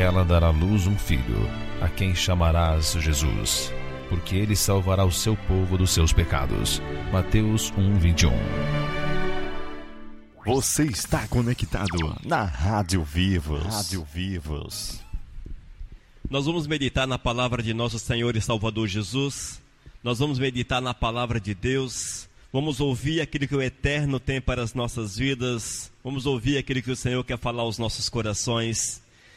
ela dará à luz um filho, a quem chamarás Jesus, porque ele salvará o seu povo dos seus pecados. Mateus 1:21. Você está conectado na Rádio Vivos. Rádio Vivos. Nós vamos meditar na palavra de nosso Senhor e Salvador Jesus. Nós vamos meditar na palavra de Deus. Vamos ouvir aquilo que o Eterno tem para as nossas vidas. Vamos ouvir aquilo que o Senhor quer falar aos nossos corações.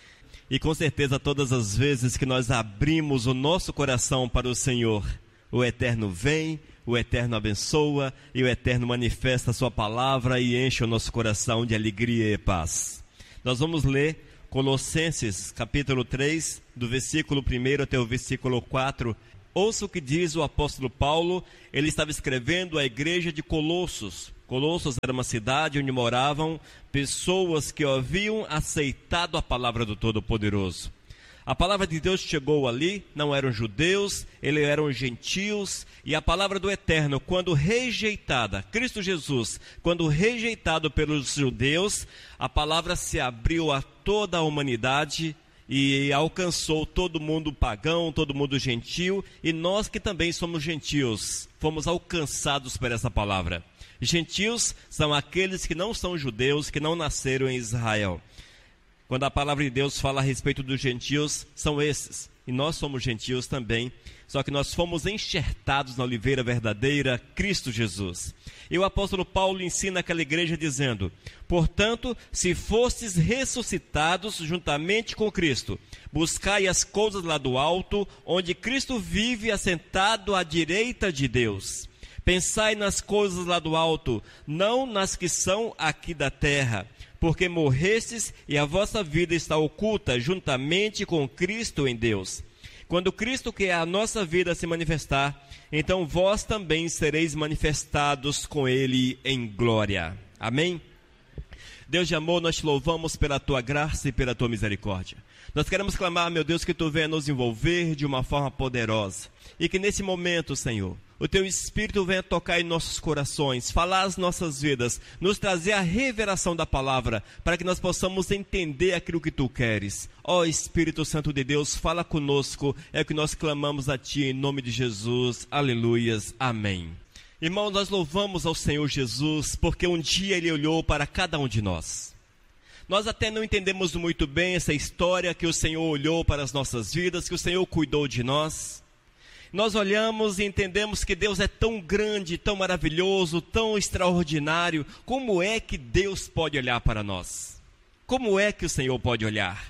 E com certeza todas as vezes que nós abrimos o nosso coração para o Senhor, o Eterno vem, o Eterno abençoa e o Eterno manifesta a sua palavra e enche o nosso coração de alegria e paz. Nós vamos ler Colossenses capítulo 3, do versículo 1 até o versículo 4. Ouça o que diz o apóstolo Paulo. Ele estava escrevendo à igreja de Colossos. Colossos era uma cidade onde moravam pessoas que haviam aceitado a palavra do Todo-Poderoso. A palavra de Deus chegou ali, não eram judeus, eles eram gentios, e a palavra do Eterno, quando rejeitada, Cristo Jesus, quando rejeitado pelos judeus, a palavra se abriu a toda a humanidade e alcançou todo mundo pagão, todo mundo gentil, e nós que também somos gentios, fomos alcançados por essa palavra. Gentios são aqueles que não são judeus, que não nasceram em Israel. Quando a palavra de Deus fala a respeito dos gentios, são esses. E nós somos gentios também, só que nós fomos enxertados na oliveira verdadeira, Cristo Jesus. E o apóstolo Paulo ensina aquela igreja dizendo: portanto, se fostes ressuscitados juntamente com Cristo, buscai as coisas lá do alto, onde Cristo vive assentado à direita de Deus. Pensai nas coisas lá do alto, não nas que são aqui da terra, porque morrestes e a vossa vida está oculta juntamente com Cristo em Deus. Quando Cristo, que é a nossa vida, se manifestar, então vós também sereis manifestados com Ele em glória. Amém? Deus de amor, nós te louvamos pela tua graça e pela tua misericórdia. Nós queremos clamar, meu Deus, que tu venha nos envolver de uma forma poderosa. E que nesse momento, Senhor, o teu Espírito venha tocar em nossos corações, falar as nossas vidas, nos trazer a revelação da palavra, para que nós possamos entender aquilo que tu queres. Ó Espírito Santo de Deus, fala conosco, é o que nós clamamos a ti em nome de Jesus. Aleluias, amém. Irmão, nós louvamos ao Senhor Jesus, porque um dia Ele olhou para cada um de nós. Nós até não entendemos muito bem essa história, que o Senhor olhou para as nossas vidas, que o Senhor cuidou de nós. Nós olhamos e entendemos que Deus é tão grande, tão maravilhoso, tão extraordinário. Como é que Deus pode olhar para nós? Como é que o Senhor pode olhar?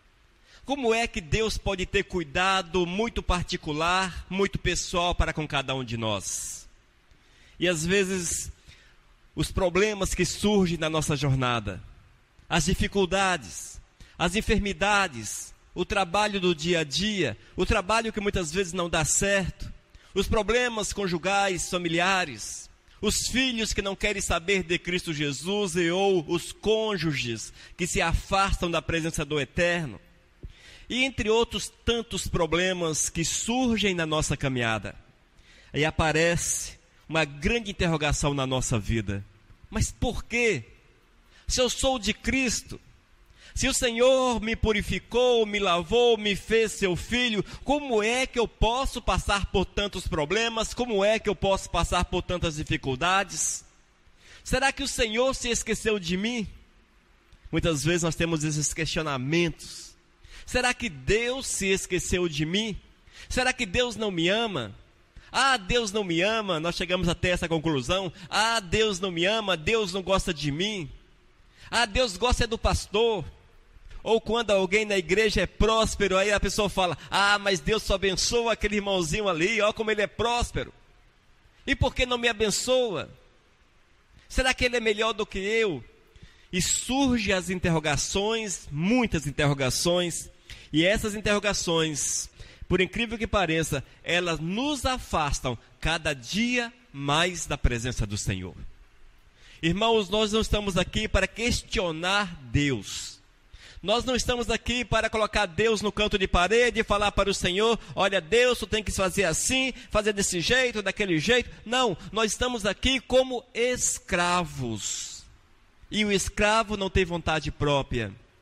Como é que Deus pode ter cuidado muito particular, muito pessoal para com cada um de nós? E às vezes, os problemas que surgem na nossa jornada, as dificuldades, as enfermidades, o trabalho do dia a dia, o trabalho que muitas vezes não dá certo, os problemas conjugais, familiares, os filhos que não querem saber de Cristo Jesus ou os cônjuges que se afastam da presença do Eterno, e entre outros tantos problemas que surgem na nossa caminhada. Aí aparece uma grande interrogação na nossa vida: mas por quê? Se eu sou de Cristo, se o Senhor me purificou, me lavou, me fez seu filho, como é que eu posso passar por tantos problemas? Como é que eu posso passar por tantas dificuldades? Será que o Senhor se esqueceu de mim? Muitas vezes nós temos esses questionamentos. Será que Deus se esqueceu de mim? Será que Deus não me ama? Ah, Deus não me ama. Nós chegamos até essa conclusão. Ah, Deus não me ama, Deus não gosta de mim. Ah, Deus gosta do pastor. Ou quando alguém na igreja é próspero, aí a pessoa fala: ah, mas Deus só abençoa aquele irmãozinho ali, ó como ele é próspero. E por que não me abençoa? Será que ele é melhor do que eu? E surgem as interrogações, muitas interrogações, e essas interrogações, por incrível que pareça, elas nos afastam cada dia mais da presença do Senhor. Irmãos, nós não estamos aqui para questionar Deus. Nós não estamos aqui para colocar Deus no canto de parede e falar para o Senhor: olha, Deus, tu tem que fazer assim, fazer desse jeito, daquele jeito. Não, nós estamos aqui como escravos. E o escravo não tem vontade própria.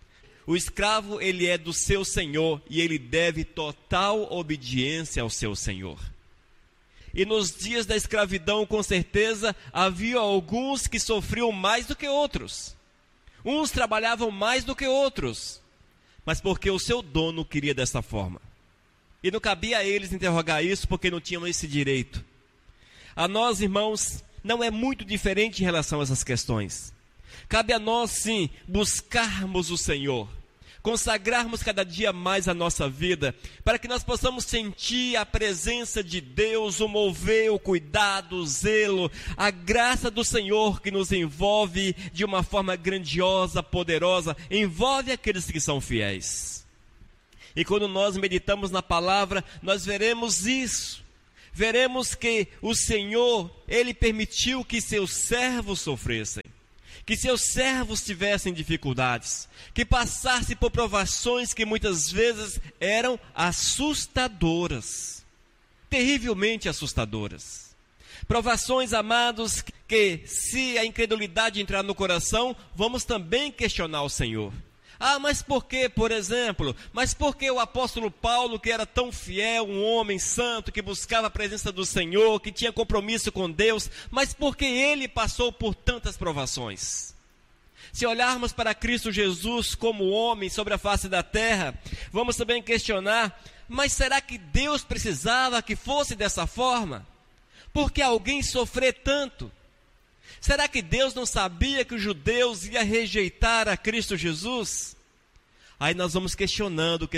O escravo, ele é do seu senhor e ele deve total obediência ao seu senhor. E nos dias da escravidão, com certeza, havia alguns que sofriam mais do que outros. Uns trabalhavam mais do que outros, mas porque o seu dono queria dessa forma. E não cabia a eles interrogar isso, porque não tinham esse direito. A nós, irmãos, não é muito diferente em relação a essas questões. Cabe a nós, sim, buscarmos o Senhor, consagrarmos cada dia mais a nossa vida, para que nós possamos sentir a presença de Deus, o mover, o cuidado, o zelo, a graça do Senhor que nos envolve de uma forma grandiosa, poderosa, envolve aqueles que são fiéis. E quando nós meditamos na palavra, nós veremos isso. Veremos que o Senhor, Ele permitiu que seus servos sofressem, que seus servos tivessem dificuldades, que passassem por provações que muitas vezes eram assustadoras, terrivelmente assustadoras. Provações, amados, que se a incredulidade entrar no coração, vamos também questionar o Senhor. Ah, mas por que, por exemplo? Mas por que o apóstolo Paulo, que era tão fiel, um homem santo, que buscava a presença do Senhor, que tinha compromisso com Deus, mas por que ele passou por tantas provações? Se olharmos para Cristo Jesus como homem sobre a face da terra, vamos também questionar, mas será que Deus precisava que fosse dessa forma? Por que alguém sofrer tanto? Será que Deus não sabia que os judeus iam rejeitar a Cristo Jesus? Aí nós vamos questionando,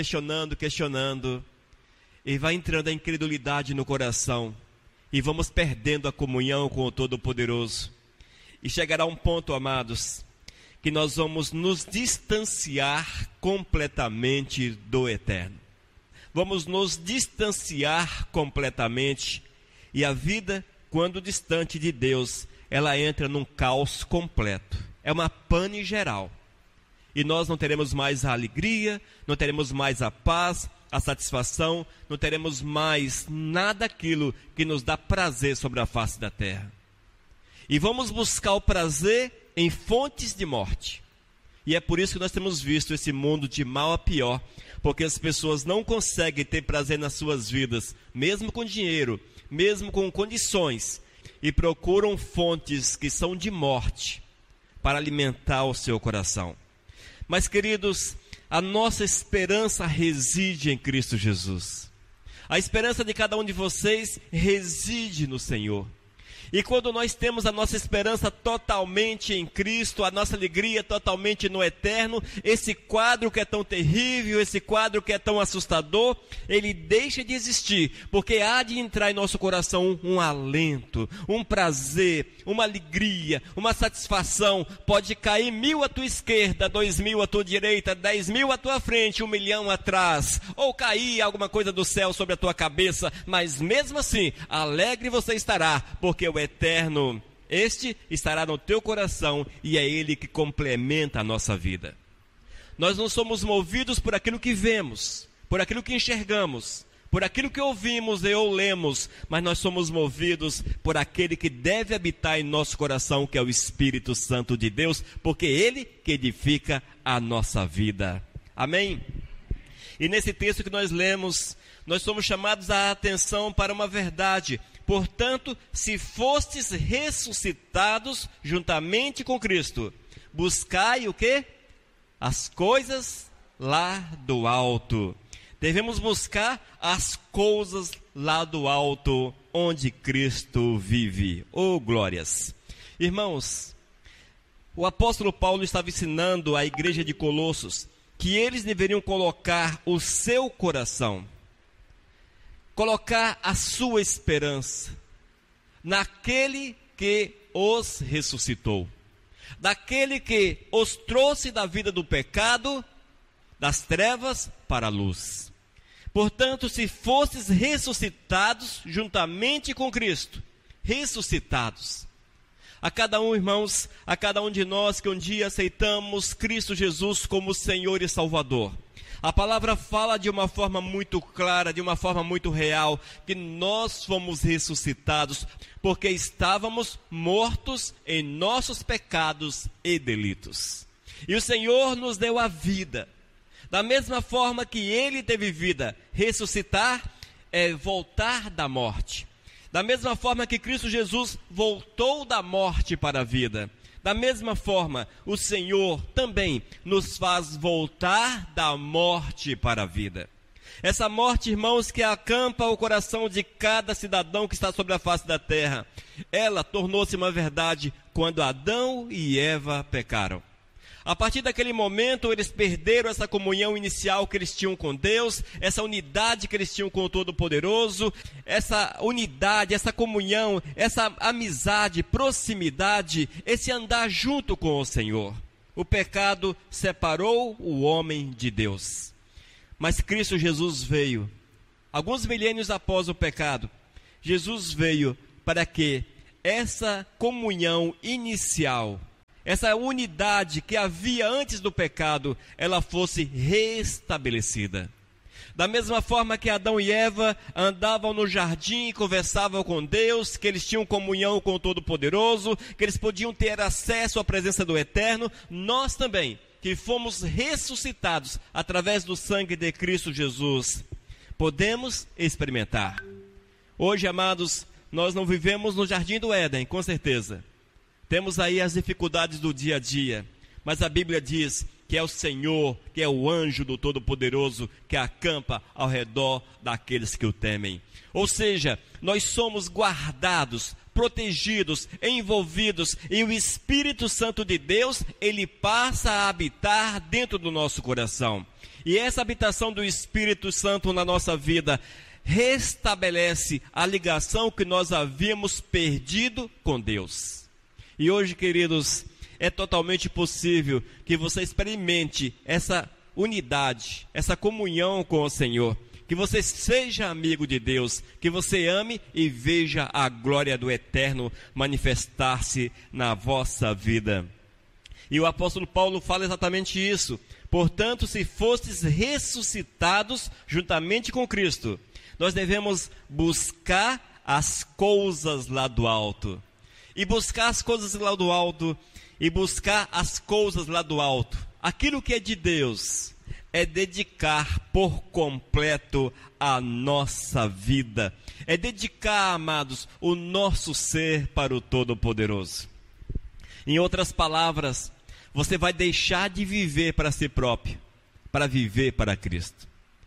e vai entrando a incredulidade no coração, e vamos perdendo a comunhão com o Todo-Poderoso. E chegará um ponto, amados, que nós vamos nos distanciar completamente do Eterno. Vamos nos distanciar completamente, e a vida, quando distante de Deus, ela entra num caos completo. É uma pane geral. E nós não teremos mais a alegria, não teremos mais a paz, a satisfação, não teremos mais nada daquilo que nos dá prazer sobre a face da terra. E vamos buscar o prazer em fontes de morte. E é por isso que nós temos visto esse mundo de mal a pior, porque as pessoas não conseguem ter prazer nas suas vidas, mesmo com dinheiro, mesmo com condições, e procuram fontes que são de morte para alimentar o seu coração. Mas, queridos, a nossa esperança reside em Cristo Jesus. A esperança de cada um de vocês reside no Senhor. E quando nós temos a nossa esperança totalmente em Cristo, a nossa alegria totalmente no Eterno, esse quadro que é tão terrível, esse quadro que é tão assustador, ele deixa de existir, porque há de entrar em nosso coração um alento, um prazer, uma alegria, uma satisfação. Pode cair 1.000 à tua esquerda, 2.000 à tua direita, 10.000 à tua frente, 1.000.000 atrás, ou cair alguma coisa do céu sobre a tua cabeça, mas mesmo assim, alegre você estará, porque o Eterno, este estará no teu coração, e é Ele que complementa a nossa vida. Nós não somos movidos por aquilo que vemos, por aquilo que enxergamos, por aquilo que ouvimos ou lemos, mas nós somos movidos por aquele que deve habitar em nosso coração, que é o Espírito Santo de Deus, porque Ele que edifica a nossa vida. Amém? E nesse texto que nós lemos, nós somos chamados a atenção para uma verdade. Portanto, se fostes ressuscitados juntamente com Cristo, buscai o quê? As coisas lá do alto. Devemos buscar as coisas lá do alto, onde Cristo vive. Oh, glórias! Irmãos, o apóstolo Paulo estava ensinando à igreja de Colossos que eles deveriam colocar o seu coração, colocar a sua esperança naquele que os ressuscitou, daquele que os trouxe da vida do pecado, das trevas para a luz. Portanto, se fostes ressuscitados juntamente com Cristo, ressuscitados, a cada um, irmãos, a cada um de nós que um dia aceitamos Cristo Jesus como Senhor e Salvador, a palavra fala de uma forma muito clara, de uma forma muito real, que nós fomos ressuscitados, porque estávamos mortos em nossos pecados e delitos. E o Senhor nos deu a vida, Da mesma forma que ele teve vida, ressuscitar é voltar da morte. Da mesma forma que Cristo Jesus voltou da morte para a vida. Da mesma forma, o Senhor também nos faz voltar da morte para a vida. Essa morte, irmãos, que acampa o coração de cada cidadão que está sobre a face da terra, ela tornou-se uma verdade quando Adão e Eva pecaram. A partir daquele momento, eles perderam essa comunhão inicial que eles tinham com Deus, essa unidade que eles tinham com o Todo-Poderoso, essa unidade, essa comunhão, essa amizade, proximidade, esse andar junto com o Senhor. O pecado separou o homem de Deus. Mas Cristo Jesus veio, alguns milênios após o pecado, Jesus veio para que essa comunhão inicial, essa unidade que havia antes do pecado, ela fosse restabelecida. Da mesma forma que Adão e Eva andavam no jardim e conversavam com Deus, que eles tinham comunhão com o Todo-Poderoso, que eles podiam ter acesso à presença do Eterno, nós também, que fomos ressuscitados através do sangue de Cristo Jesus, podemos experimentar. Hoje, amados, nós não vivemos no jardim do Éden, com certeza. Temos aí as dificuldades do dia a dia, mas a Bíblia diz que é o Senhor, que é o anjo do Todo-Poderoso que acampa ao redor daqueles que o temem. Ou seja, nós somos guardados, protegidos, envolvidos, e o Espírito Santo de Deus, ele passa a habitar dentro do nosso coração. E essa habitação do Espírito Santo na nossa vida restabelece a ligação que nós havíamos perdido com Deus. E hoje, queridos, é totalmente possível que você experimente essa unidade, essa comunhão com o Senhor, que você seja amigo de Deus, que você ame e veja a glória do Eterno manifestar-se na vossa vida. E o apóstolo Paulo fala exatamente isso. Portanto, se fostes ressuscitados juntamente com Cristo, nós devemos buscar as coisas lá do alto. E buscar as coisas lá do alto, e buscar as coisas lá do alto, aquilo que é de Deus, é dedicar por completo a nossa vida, é dedicar, amados, o nosso ser para o Todo-Poderoso. Em outras palavras, você vai deixar de viver para si próprio, para viver para Cristo.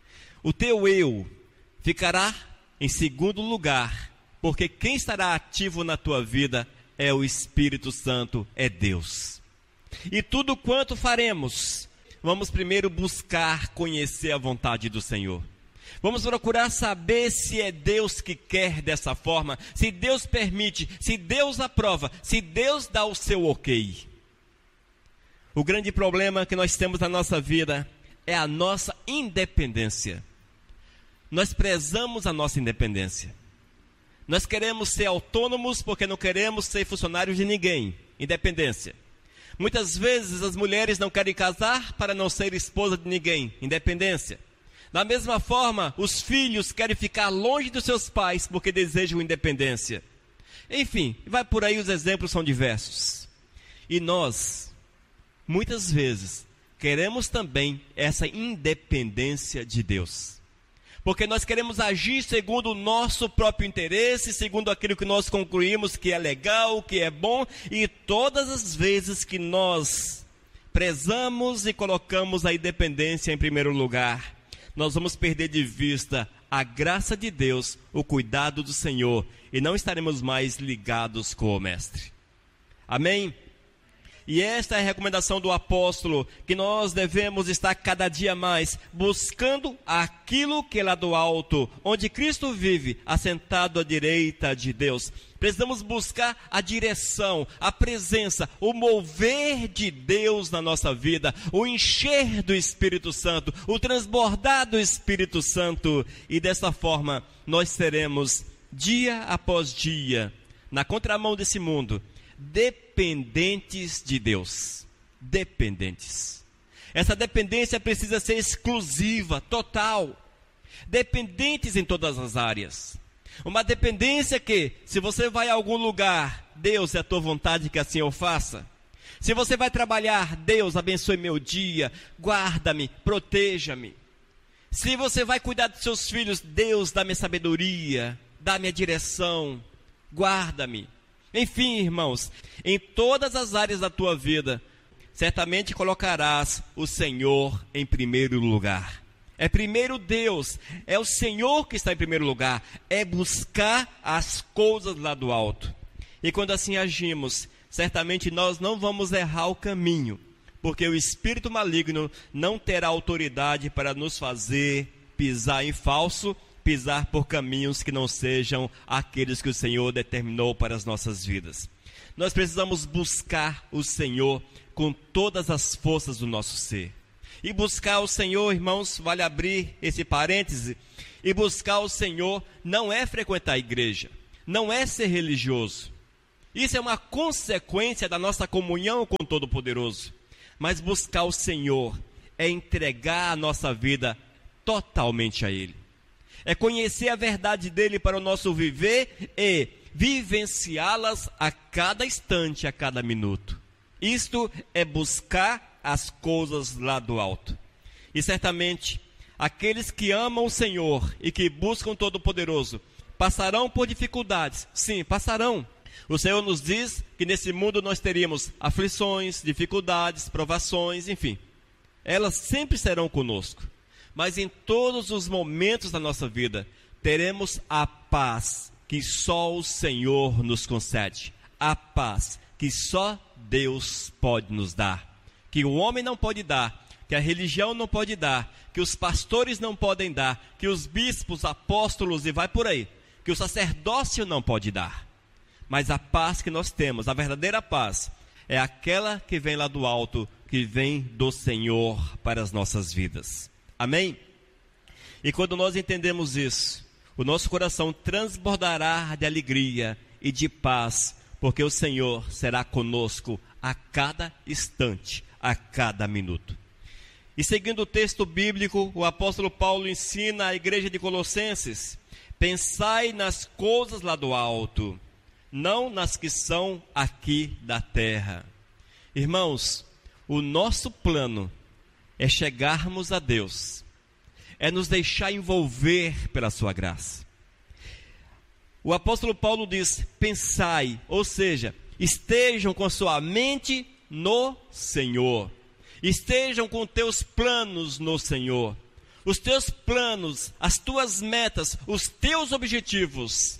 O teu eu ficará em segundo lugar, porque quem estará ativo na tua vida é o Espírito Santo, é Deus. E tudo quanto faremos, vamos primeiro buscar conhecer a vontade do Senhor. Vamos procurar saber se é Deus que quer dessa forma, se Deus permite, se Deus aprova, se Deus dá o seu ok. O grande problema que nós temos na nossa vida é a nossa independência. Nós prezamos a nossa independência. Nós queremos ser autônomos porque não queremos ser funcionários de ninguém. Independência. Muitas vezes as mulheres não querem casar para não ser esposa de ninguém. Independência. Da mesma forma, os filhos querem ficar longe dos seus pais porque desejam independência. Enfim, vai por aí, os exemplos são diversos. E nós, muitas vezes, queremos também essa independência de Deus. Porque nós queremos agir segundo o nosso próprio interesse, segundo aquilo que nós concluímos que é legal, que é bom, e todas as vezes que nós prezamos e colocamos a independência em primeiro lugar, nós vamos perder de vista a graça de Deus, o cuidado do Senhor, e não estaremos mais ligados com o Mestre. Amém? E esta é a recomendação do apóstolo, que nós devemos estar cada dia mais buscando aquilo que é lá do alto, onde Cristo vive, assentado à direita de Deus. Precisamos buscar a direção, a presença, o mover de Deus na nossa vida, o encher do Espírito Santo, o transbordar do Espírito Santo. E dessa forma, nós seremos, dia após dia, na contramão desse mundo, dependentes de Deus. Dependentes. Essa dependência precisa ser exclusiva, total. Dependentes em todas as áreas. Uma dependência que, se você vai a algum lugar, Deus, é a tua vontade que assim eu faça. Se você vai trabalhar, Deus abençoe meu dia, guarda-me, proteja-me. Se você vai cuidar dos seus filhos, Deus dá-me sabedoria, dá-me a direção, guarda-me. Enfim, irmãos, em todas as áreas da tua vida, certamente colocarás o Senhor em primeiro lugar. É primeiro Deus, é o Senhor que está em primeiro lugar, é buscar as coisas lá do alto. E quando assim agimos, certamente nós não vamos errar o caminho, porque o espírito maligno não terá autoridade para nos fazer pisar em falso, pisar por caminhos que não sejam aqueles que o Senhor determinou para as nossas vidas. Nós precisamos buscar o Senhor com todas as forças do nosso ser. E buscar o Senhor, irmãos, vale abrir esse parêntese, e buscar o Senhor não é frequentar a igreja, não é ser religioso. Isso é uma consequência da nossa comunhão com o Todo-Poderoso. Mas buscar o Senhor é entregar a nossa vida totalmente a Ele. É conhecer a verdade dEle para o nosso viver e vivenciá-las a cada instante, a cada minuto. Isto é buscar as coisas lá do alto. E certamente, aqueles que amam o Senhor e que buscam o Todo-Poderoso passarão por dificuldades. Sim, passarão. O Senhor nos diz que nesse mundo nós teríamos aflições, dificuldades, provações, enfim. Elas sempre serão conosco. Mas em todos os momentos da nossa vida, teremos a paz que só o Senhor nos concede. A paz que só Deus pode nos dar. Que o homem não pode dar, que a religião não pode dar, que os pastores não podem dar, que os bispos, apóstolos e vai por aí, que o sacerdócio não pode dar. Mas a paz que nós temos, a verdadeira paz, é aquela que vem lá do alto, que vem do Senhor para as nossas vidas. Amém? E quando nós entendemos isso, o nosso coração transbordará de alegria e de paz, porque o Senhor será conosco a cada instante, a cada minuto. E seguindo o texto bíblico, o apóstolo Paulo ensina à igreja de Colossenses: pensai nas coisas lá do alto, não nas que são aqui da terra. Irmãos, o nosso plano é chegarmos a Deus, é nos deixar envolver pela sua graça. O apóstolo Paulo diz: pensai, ou seja, estejam com sua mente no Senhor, estejam com teus planos no Senhor. Os teus planos, as tuas metas, os teus objetivos,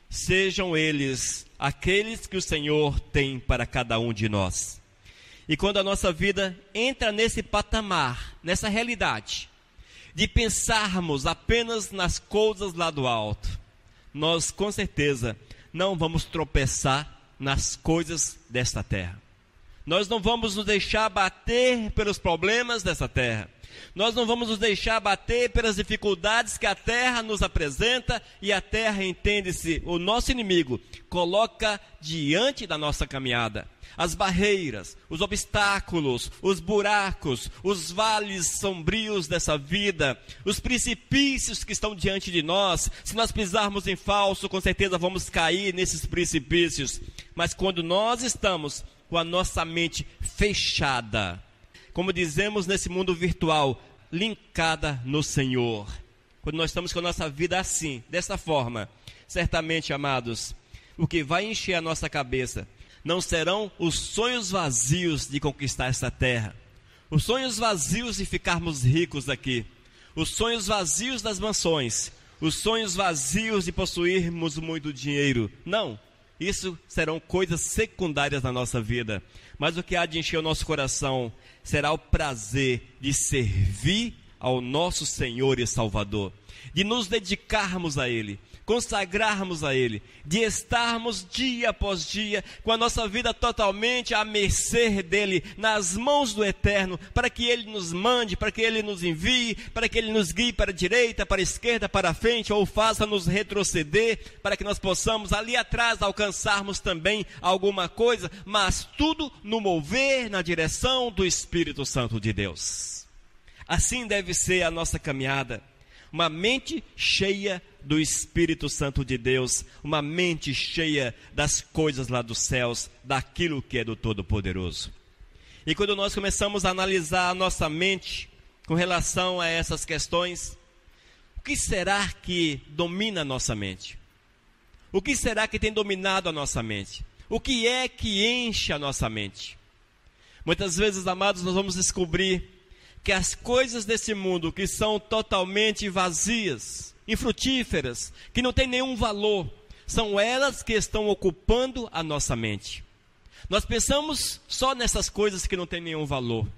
sejam eles aqueles que o Senhor tem para cada um de nós. E quando a nossa vida entra nesse patamar, nessa realidade, de pensarmos apenas nas coisas lá do alto, nós com certeza não vamos tropeçar nas coisas desta terra. Nós não vamos nos deixar bater pelos problemas dessa terra. Nós não vamos nos deixar bater pelas dificuldades que a terra nos apresenta, e a terra, entende-se, o nosso inimigo, coloca diante da nossa caminhada. As barreiras, os obstáculos, os buracos, os vales sombrios dessa vida, os precipícios que estão diante de nós. Se nós pisarmos em falso, com certeza vamos cair nesses precipícios. Mas quando nós estamos com a nossa mente fechada, como dizemos nesse mundo virtual, linkada no Senhor, quando nós estamos com a nossa vida assim, dessa forma, certamente, amados, o que vai encher a nossa cabeça não serão os sonhos vazios de conquistar essa terra, os sonhos vazios de ficarmos ricos aqui, os sonhos vazios das mansões, os sonhos vazios de possuirmos muito dinheiro. Não, isso serão coisas secundárias na nossa vida. Mas o que há de encher o nosso coração será o prazer de servir ao nosso Senhor e Salvador, de nos dedicarmos a Ele, consagrarmos a Ele, de estarmos dia após dia com a nossa vida totalmente à mercê dEle, nas mãos do Eterno, para que Ele nos mande, para que Ele nos envie, para que Ele nos guie para a direita, para a esquerda, para a frente, ou faça-nos retroceder, para que nós possamos ali atrás alcançarmos também alguma coisa, mas tudo no mover, na direção do Espírito Santo de Deus. Assim deve ser a nossa caminhada, uma mente cheia do Espírito Santo de Deus, uma mente cheia das coisas lá dos céus, daquilo que é do Todo-Poderoso. E quando nós começamos a analisar a nossa mente com relação a essas questões, o que será que domina a nossa mente? O que será que tem dominado a nossa mente? O que é que enche a nossa mente? Muitas vezes, amados, nós vamos descobrir que as coisas desse mundo que são totalmente vazias, infrutíferas, que não têm nenhum valor, são elas que estão ocupando a nossa mente. Nós pensamos só nessas coisas que não têm nenhum valor.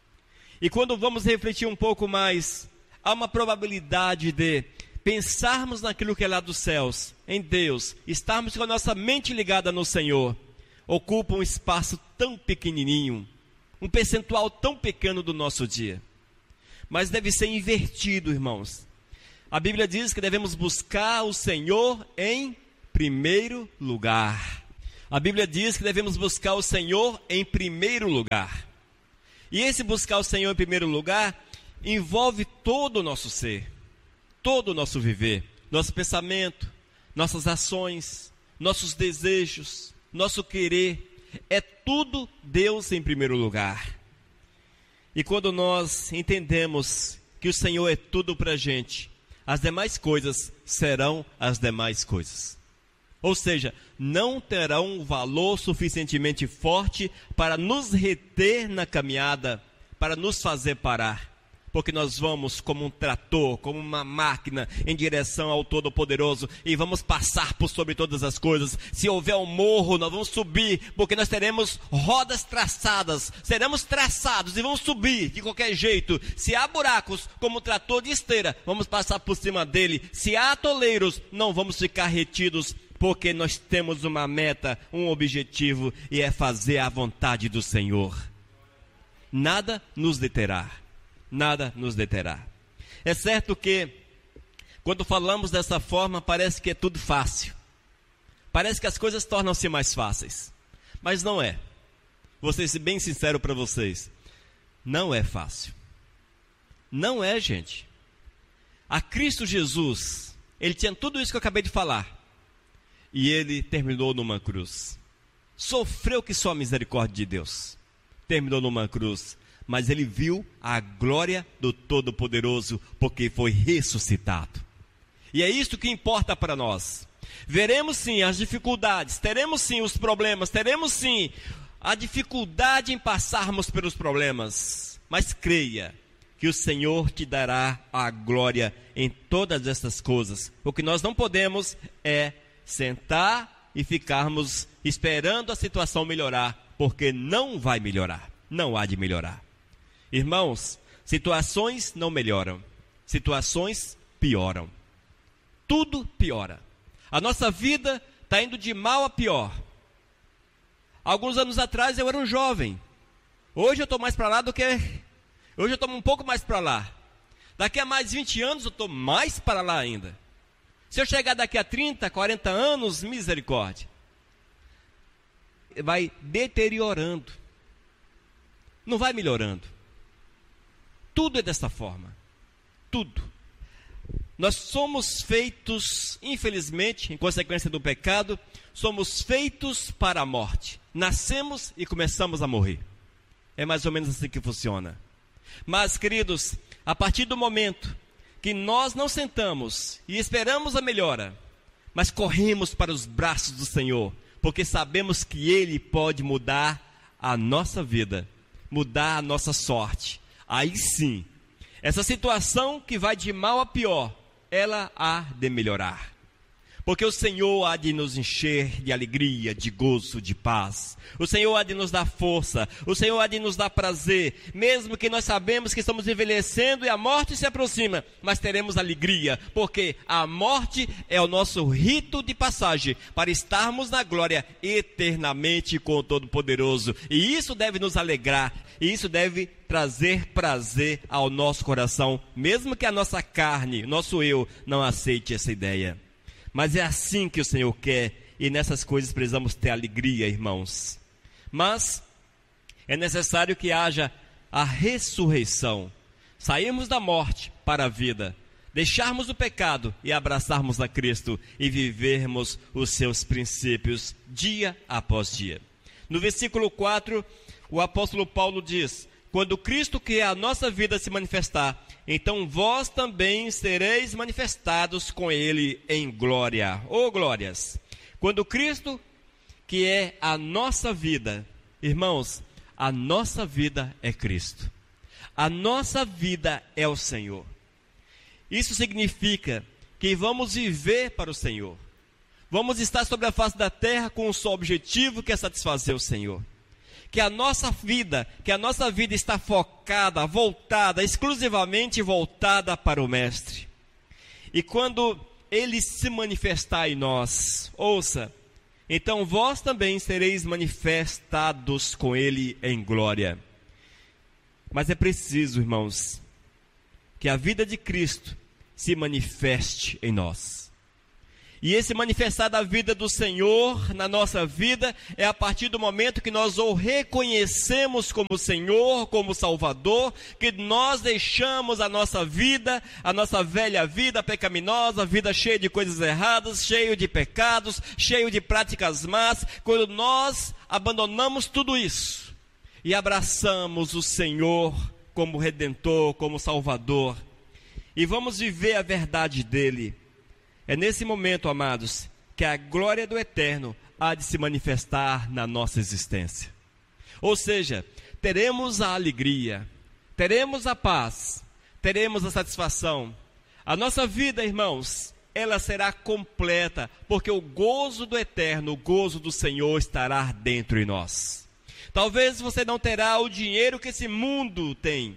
E quando vamos refletir um pouco mais, há uma probabilidade de pensarmos naquilo que é lá dos céus, em Deus, estarmos com a nossa mente ligada no Senhor, ocupa um espaço tão pequenininho, um percentual tão pequeno do nosso dia. Mas deve ser invertido, irmãos. A Bíblia diz que devemos buscar o Senhor em primeiro lugar. A Bíblia diz que devemos buscar o Senhor em primeiro lugar. E esse buscar o Senhor em primeiro lugar envolve todo o nosso ser, todo o nosso viver, nosso pensamento, nossas ações, nossos desejos, nosso querer. É tudo Deus em primeiro lugar. E quando nós entendemos que o Senhor é tudo para a gente, as demais coisas serão as demais coisas. Ou seja, não terão um valor suficientemente forte para nos reter na caminhada, para nos fazer parar. Porque nós vamos como um trator, como uma máquina, em direção ao Todo-Poderoso, e vamos passar por sobre todas as coisas. Se houver um morro, nós vamos subir, porque nós teremos rodas traçadas, seremos traçados e vamos subir de qualquer jeito. Se há buracos, como um trator de esteira, vamos passar por cima dele. Se há atoleiros, não vamos ficar retidos, porque nós temos uma meta, um objetivo, e é fazer a vontade do Senhor. Nada nos deterá. Nada nos deterá. É certo que, quando falamos dessa forma, parece que é tudo fácil. Parece que as coisas tornam-se mais fáceis. Mas não é. Vou ser bem sincero para vocês. Não é fácil. Não é, gente. A Cristo Jesus, Ele tinha tudo isso que eu acabei de falar. E Ele terminou numa cruz. Sofreu que só a misericórdia de Deus. Terminou numa cruz. Mas ele viu a glória do Todo-Poderoso, porque foi ressuscitado. E é isso que importa para nós. Veremos sim as dificuldades, teremos sim os problemas, teremos sim a dificuldade em passarmos pelos problemas. Mas creia que o Senhor te dará a glória em todas essas coisas. O que nós não podemos é sentar e ficarmos esperando a situação melhorar, porque não vai melhorar, não há de melhorar. Irmãos, situações não melhoram, situações pioram. Tudo piora. A nossa vida está indo de mal a pior. Alguns anos atrás eu era um jovem. Hoje eu estou mais para lá do que... Hoje eu estou um pouco mais para lá. Daqui a mais 20 anos eu estou mais para lá ainda. Se eu chegar daqui a 30, 40 anos, misericórdia. Vai deteriorando. Não vai melhorando. Tudo é dessa forma. Tudo. Nós somos feitos, infelizmente, em consequência do pecado, somos feitos para a morte. Nascemos e começamos a morrer. É mais ou menos assim que funciona. Mas, queridos, a partir do momento que nós não sentamos e esperamos a melhora, mas corremos para os braços do Senhor, porque sabemos que Ele pode mudar a nossa vida, mudar a nossa sorte. Aí sim, essa situação que vai de mal a pior, ela há de melhorar. Porque o Senhor há de nos encher de alegria, de gozo, de paz. O Senhor há de nos dar força. O Senhor há de nos dar prazer. Mesmo que nós sabemos que estamos envelhecendo e a morte se aproxima. Mas teremos alegria. Porque a morte é o nosso rito de passagem. Para estarmos na glória eternamente com o Todo-Poderoso. E isso deve nos alegrar. E isso deve trazer prazer ao nosso coração. Mesmo que a nossa carne, nosso eu, não aceite essa ideia. Mas é assim que o Senhor quer, e nessas coisas precisamos ter alegria, irmãos. Mas é necessário que haja a ressurreição, sairmos da morte para a vida, deixarmos o pecado e abraçarmos a Cristo e vivermos os seus princípios dia após dia. No versículo 4, o apóstolo Paulo diz: quando Cristo, que é a nossa vida, se manifestar, então vós também sereis manifestados com Ele em glória. Ô glórias! Quando Cristo, que é a nossa vida, irmãos, a nossa vida é Cristo. A nossa vida é o Senhor. Isso significa que vamos viver para o Senhor. Vamos estar sobre a face da terra com um só objetivo, que é satisfazer o Senhor. Que a nossa vida está focada, voltada, exclusivamente voltada para o Mestre. E quando Ele se manifestar em nós, ouça, então vós também sereis manifestados com Ele em glória. Mas é preciso, irmãos, que a vida de Cristo se manifeste em nós. E esse manifestar da vida do Senhor na nossa vida é a partir do momento que nós o reconhecemos como Senhor, como Salvador, que nós deixamos a nossa vida, a nossa velha vida pecaminosa, vida cheia de coisas erradas, cheia de pecados, cheia de práticas más. Quando nós abandonamos tudo isso e abraçamos o Senhor como Redentor, como Salvador, e vamos viver a verdade dEle, é nesse momento, amados, que a glória do Eterno há de se manifestar na nossa existência. Ou seja, teremos a alegria, teremos a paz, teremos a satisfação. A nossa vida, irmãos, ela será completa, porque o gozo do Eterno, o gozo do Senhor estará dentro de nós. Talvez você não terá o dinheiro que esse mundo tem,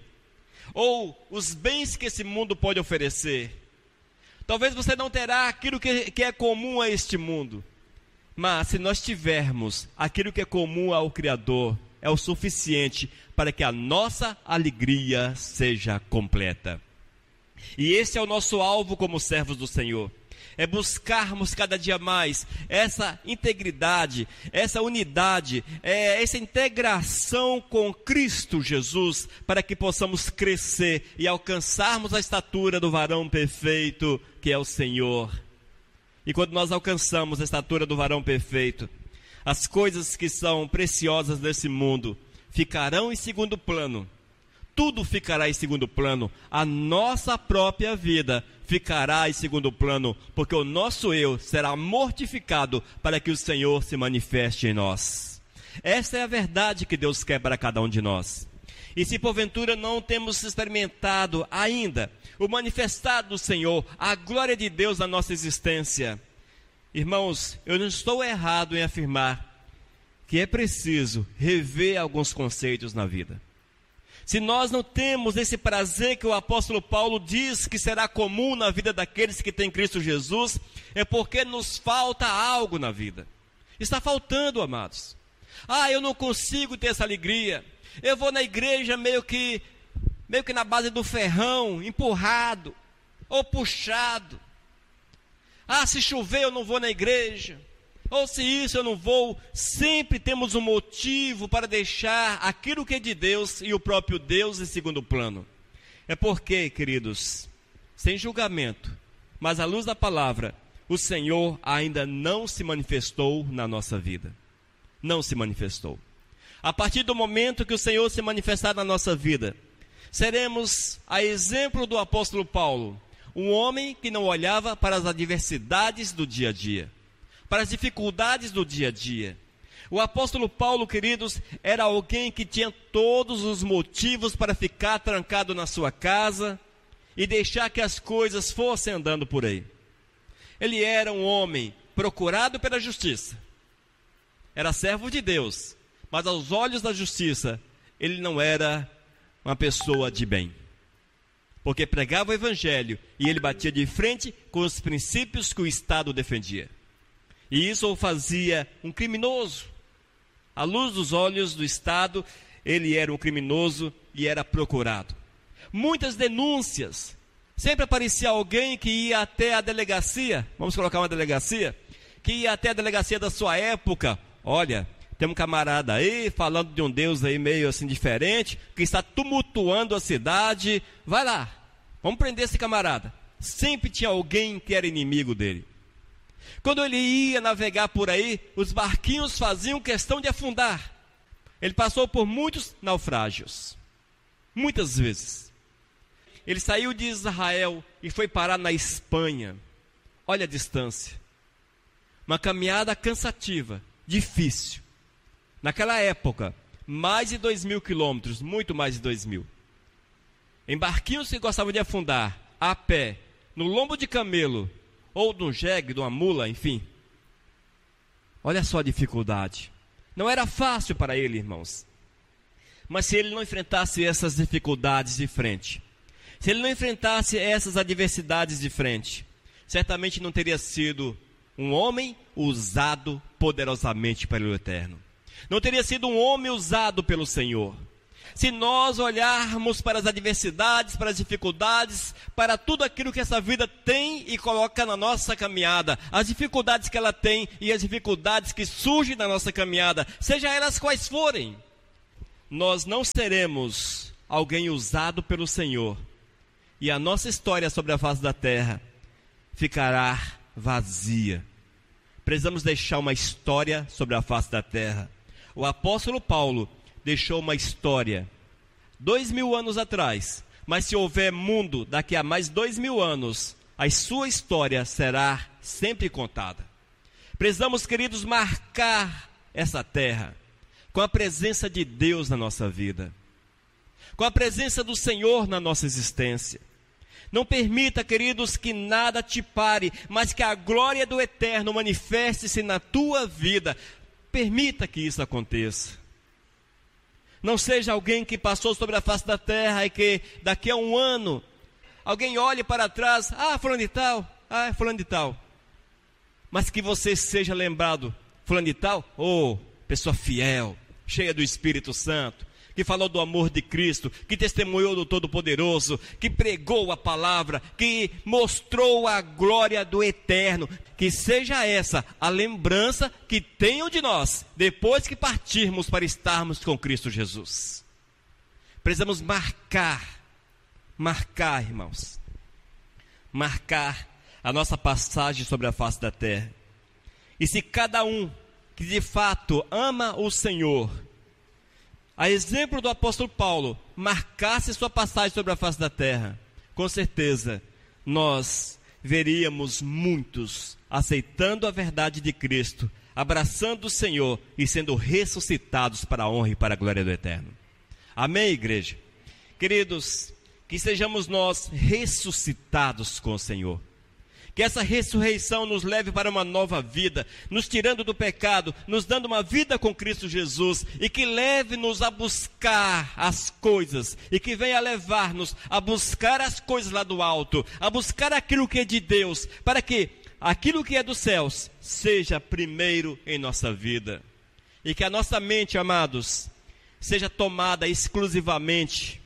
ou os bens que esse mundo pode oferecer. Talvez você não terá aquilo que é comum a este mundo. Mas se nós tivermos aquilo que é comum ao Criador, é o suficiente para que a nossa alegria seja completa. E esse é o nosso alvo como servos do Senhor. É buscarmos cada dia mais essa integridade, essa unidade, essa integração com Cristo Jesus, para que possamos crescer e alcançarmos a estatura do varão perfeito, que é o Senhor. E quando nós alcançamos a estatura do varão perfeito, as coisas que são preciosas nesse mundo ficarão em segundo plano. Tudo ficará em segundo plano. A nossa própria vida ficará em segundo plano, porque o nosso eu será mortificado para que o Senhor se manifeste em nós. Essa é a verdade que Deus quer para cada um de nós. E se porventura não temos experimentado ainda o manifestado do Senhor, a glória de Deus na nossa existência, irmãos, eu não estou errado em afirmar que é preciso rever alguns conceitos na vida. Se nós não temos esse prazer que o apóstolo Paulo diz que será comum na vida daqueles que têm Cristo Jesus, é porque nos falta algo na vida. Está faltando, amados. Eu não consigo ter essa alegria. Eu vou na igreja meio que na base do ferrão, empurrado ou puxado. Se chover eu não vou na igreja. Ou se isso eu não vou. Sempre temos um motivo para deixar aquilo que é de Deus e o próprio Deus em segundo plano. É porque, queridos, sem julgamento, mas à luz da palavra, o Senhor ainda não se manifestou na nossa vida. Não se manifestou. A partir do momento que o Senhor se manifestar na nossa vida, seremos a exemplo do apóstolo Paulo, um homem que não olhava para as adversidades do dia a dia, para as dificuldades do dia a dia. O apóstolo Paulo, queridos, era alguém que tinha todos os motivos para ficar trancado na sua casa e deixar que as coisas fossem andando por aí. Ele era um homem procurado pela justiça. Era servo de Deus, mas aos olhos da justiça, ele não era uma pessoa de bem. Porque pregava o evangelho e ele batia de frente com os princípios que o Estado defendia. E isso o fazia um criminoso. À luz dos olhos do Estado, ele era um criminoso e era procurado. Muitas denúncias. Sempre aparecia alguém que ia até a delegacia, vamos colocar uma delegacia, que ia até a delegacia da sua época. Olha, tem um camarada aí, falando de um Deus aí meio assim diferente, que está tumultuando a cidade. Vai lá, vamos prender esse camarada. Sempre tinha alguém que era inimigo dele. Quando ele ia navegar por aí, os barquinhos faziam questão de afundar. Ele passou por muitos naufrágios, muitas vezes. Ele saiu de Israel e foi parar na Espanha. Olha a distância. Uma caminhada cansativa, difícil. Naquela época, mais de 2.000 quilômetros, muito mais de 2.000. Em barquinhos que gostavam de afundar, a pé, no lombo de camelo, ou de um jegue, de uma mula, enfim. Olha só a dificuldade. Não era fácil para ele, irmãos. Mas se ele não enfrentasse essas dificuldades de frente, se ele não enfrentasse essas adversidades de frente, certamente não teria sido um homem usado poderosamente pelo Eterno. Não teria sido um homem usado pelo Senhor. Se nós olharmos para as adversidades, para as dificuldades, para tudo aquilo que essa vida tem e coloca na nossa caminhada, as dificuldades que ela tem e as dificuldades que surgem na nossa caminhada, seja elas quais forem, nós não seremos alguém usado pelo Senhor. E a nossa história sobre a face da terra ficará vazia. Precisamos deixar uma história sobre a face da terra. O apóstolo Paulo deixou uma história 2.000 anos atrás, mas se houver mundo daqui a mais 2.000 anos, a sua história será sempre contada. Precisamos, queridos, marcar essa terra com a presença de Deus na nossa vida, com a presença do Senhor na nossa existência. Não permita, queridos, que nada te pare, mas que a glória do Eterno manifeste-se na tua vida. Permita que isso aconteça. Não seja alguém que passou sobre a face da terra e que daqui a um ano alguém olhe para trás, fulano de tal, fulano de tal. Mas que você seja lembrado, fulano de tal, pessoa fiel, cheia do Espírito Santo, que falou do amor de Cristo, que testemunhou do Todo-Poderoso, que pregou a palavra, que mostrou a glória do Eterno. Que seja essa a lembrança que tenham de nós, depois que partirmos para estarmos com Cristo Jesus. Precisamos marcar, irmãos, marcar a nossa passagem sobre a face da terra. E se cada um que de fato ama o Senhor, a exemplo do apóstolo Paulo, marcasse sua passagem sobre a face da terra, com certeza nós veríamos muitos aceitando a verdade de Cristo, abraçando o Senhor e sendo ressuscitados para a honra e para a glória do Eterno. Amém, igreja? Queridos, que sejamos nós ressuscitados com o Senhor. Que essa ressurreição nos leve para uma nova vida, nos tirando do pecado, nos dando uma vida com Cristo Jesus, e que leve-nos a buscar as coisas, e que venha levar-nos a buscar as coisas lá do alto, a buscar aquilo que é de Deus, para que aquilo que é dos céus seja primeiro em nossa vida. E que a nossa mente, amados, seja tomada exclusivamente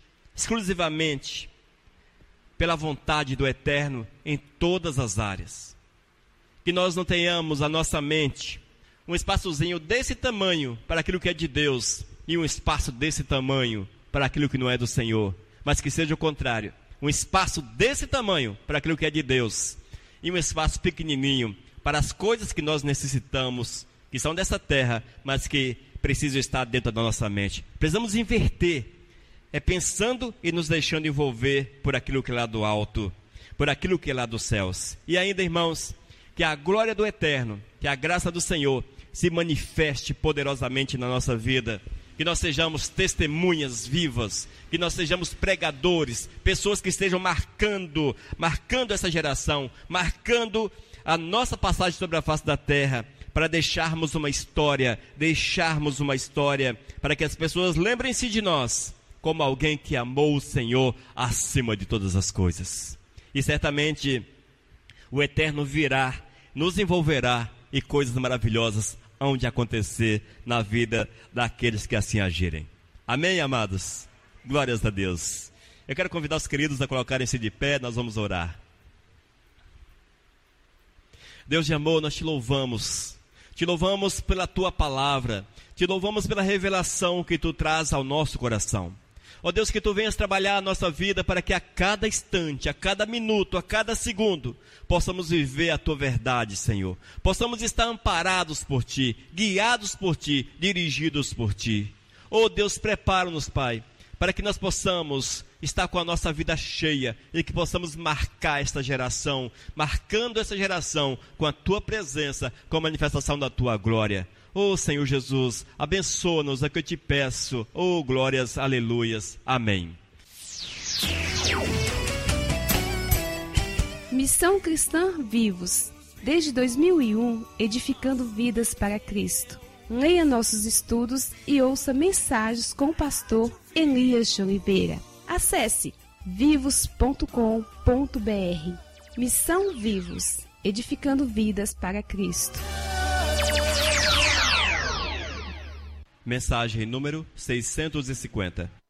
pela vontade do Eterno em todas as áreas. Que nós não tenhamos a nossa mente um espaçozinho desse tamanho para aquilo que é de Deus e um espaço desse tamanho para aquilo que não é do Senhor, mas que seja o contrário, um espaço desse tamanho para aquilo que é de Deus e um espaço pequenininho para as coisas que nós necessitamos, que são dessa terra, mas que precisam estar dentro da nossa mente. Precisamos inverter, pensando e nos deixando envolver por aquilo que é lá do alto, por aquilo que é lá dos céus. E ainda, irmãos, que a glória do Eterno, que a graça do Senhor se manifeste poderosamente na nossa vida, que nós sejamos testemunhas vivas, que nós sejamos pregadores, pessoas que estejam marcando essa geração, marcando a nossa passagem sobre a face da terra, para deixarmos uma história, para que as pessoas lembrem-se de nós, como alguém que amou o Senhor acima de todas as coisas. E certamente o Eterno virá, nos envolverá e coisas maravilhosas hão de acontecer na vida daqueles que assim agirem. Amém, amados? Glórias a Deus. Eu quero convidar os queridos a colocarem-se de pé, nós vamos orar. Deus de amor, nós te louvamos pela tua palavra, te louvamos pela revelação que tu traz ao nosso coração. Ó Deus, que tu venhas trabalhar a nossa vida para que a cada instante, a cada minuto, a cada segundo, possamos viver a tua verdade, Senhor. Possamos estar amparados por ti, guiados por ti, dirigidos por ti. Oh Deus, prepara-nos, Pai, para que nós possamos estar com a nossa vida cheia e que possamos marcar esta geração, marcando essa geração com a Tua presença, com a manifestação da Tua glória. Oh Senhor Jesus, abençoa-nos, é que eu te peço. Oh glórias, aleluias, amém. Missão Cristã Vivos, desde 2001, edificando vidas para Cristo. Leia nossos estudos e ouça mensagens com o pastor Elias de Oliveira. Acesse vivos.com.br. Missão Vivos, edificando vidas para Cristo. Mensagem número 650.